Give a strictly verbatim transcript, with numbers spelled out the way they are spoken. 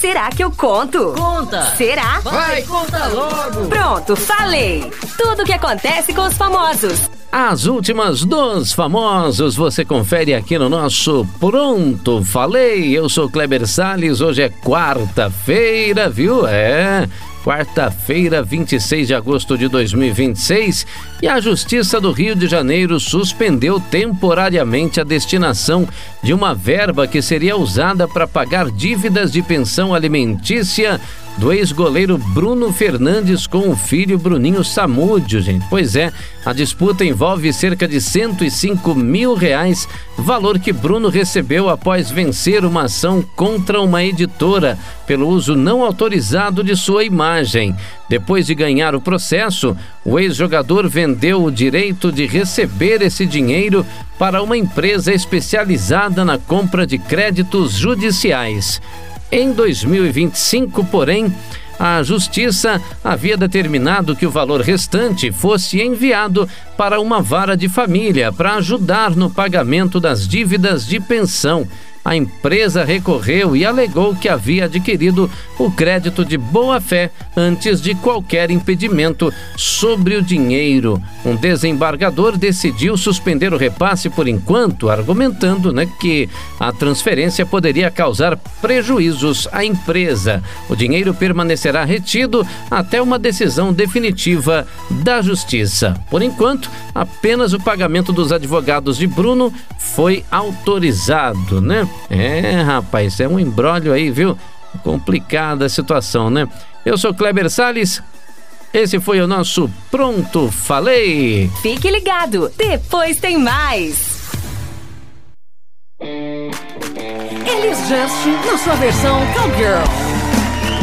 Será que eu conto? Conta! Será? Vai, conta logo! Pronto, falei! Tudo o que acontece com os famosos. As últimas dos famosos você confere aqui no nosso Pronto Falei. Eu sou Kleber Salles, hoje é quarta-feira, viu? É... Quarta-feira, vinte e seis de agosto de dois mil e vinte e seis, e a Justiça do Rio de Janeiro suspendeu temporariamente a destinação de uma verba que seria usada para pagar dívidas de pensão alimentícia do ex-goleiro Bruno Fernandes com o filho Bruninho Samúdio, gente. Pois é, a disputa envolve cerca de cento e cinco mil reais, valor que Bruno recebeu após vencer uma ação contra uma editora pelo uso não autorizado de sua imagem. Depois de ganhar o processo, o ex-jogador vendeu o direito de receber esse dinheiro para uma empresa especializada na compra de créditos judiciais. Em dois mil e vinte e cinco, porém, a Justiça havia determinado que o valor restante fosse enviado para uma vara de família para ajudar no pagamento das dívidas de pensão. A empresa recorreu e alegou que havia adquirido o crédito de boa-fé antes de qualquer impedimento sobre o dinheiro. Um desembargador decidiu suspender o repasse por enquanto, argumentando, né, que a transferência poderia causar prejuízos à empresa. O dinheiro permanecerá retido até uma decisão definitiva da Justiça. Por enquanto, apenas o pagamento dos advogados de Bruno foi autorizado, né? É, rapaz, é um imbróglio aí, viu? Complicada a situação, né? Eu sou Kleber Salles, esse foi o nosso Pronto Falei. Fique ligado, depois tem mais. Elis Just na sua versão Cowgirl.